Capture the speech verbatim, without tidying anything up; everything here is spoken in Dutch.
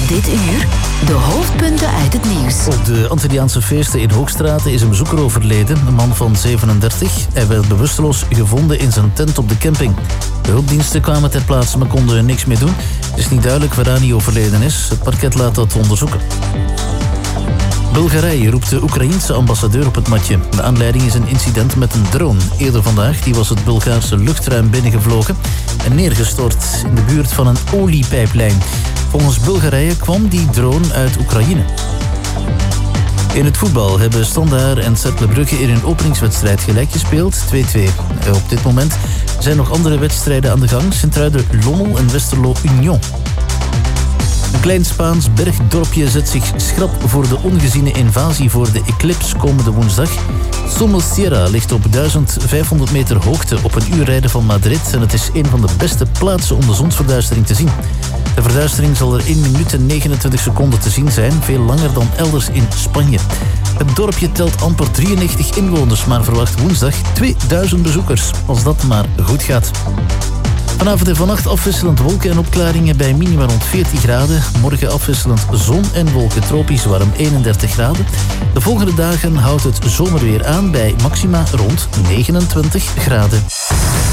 Dit uur de hoofdpunten uit het nieuws. Op de Antilliaanse feesten in Hoogstraten is een bezoeker overleden, een man van zevenendertig. Hij werd bewusteloos gevonden in zijn tent op de camping. De hulpdiensten kwamen ter plaatse, maar konden er niks mee doen. Het is niet duidelijk waaraan hij overleden is. Het parket laat dat onderzoeken. Bulgarije roept de Oekraïense ambassadeur op het matje. De aanleiding is een incident met een drone. Eerder vandaag die was het Bulgaarse luchtruim binnengevlogen en neergestort in de buurt van een oliepijplijn. Volgens Bulgarije kwam die drone uit Oekraïne. In het voetbal hebben Standaard en Cercle Brugge in hun openingswedstrijd gelijk gespeeld, twee-twee. Op dit moment zijn nog andere wedstrijden aan de gang. Sint-Truiden-Lommel en Westerlo-Union. Een klein Spaans bergdorpje zet zich schrap voor de ongeziene invasie voor de eclipse komende woensdag. Somosierra ligt op duizend vijfhonderd meter hoogte op een uur rijden van Madrid en het is een van de beste plaatsen om de zonsverduistering te zien. De verduistering zal er één minuut en negenentwintig seconden te zien zijn, veel langer dan elders in Spanje. Het dorpje telt amper drieënnegentig inwoners, maar verwacht woensdag tweeduizend bezoekers, als dat maar goed gaat. Vanavond en vannacht afwisselend wolken en opklaringen bij minima rond veertien graden. Morgen afwisselend zon en wolken, tropisch warm eenendertig graden. De volgende dagen houdt het zomerweer aan bij maxima rond negenentwintig graden.